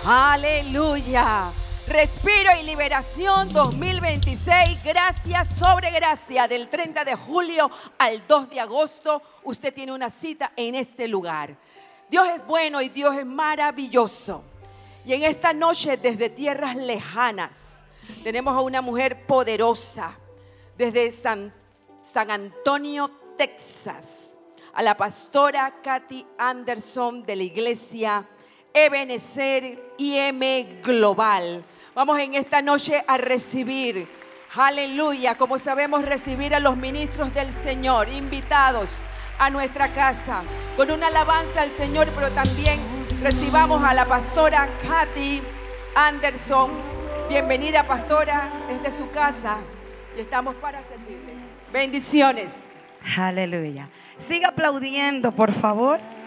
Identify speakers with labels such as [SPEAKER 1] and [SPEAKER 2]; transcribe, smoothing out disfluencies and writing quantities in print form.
[SPEAKER 1] Aleluya. Respiro y liberación 2026. Gracia sobre gracia. Del 30 de julio al 2 de agosto. Usted tiene una cita en este lugar. Dios es bueno y Dios es maravilloso. Y en esta noche, desde tierras lejanas, tenemos a una mujer poderosa. Desde San Antonio, Texas, a la pastora Katy Anderson de la iglesia Ebenezer IM Global. Vamos en esta noche a recibir, aleluya, como sabemos recibir a los ministros del Señor, invitados a nuestra casa, con una alabanza al Señor, pero también recibamos a la pastora Katy Anderson. Bienvenida, pastora, esta es su casa y estamos para servirle. Bendiciones.
[SPEAKER 2] Aleluya. Siga aplaudiendo, por favor.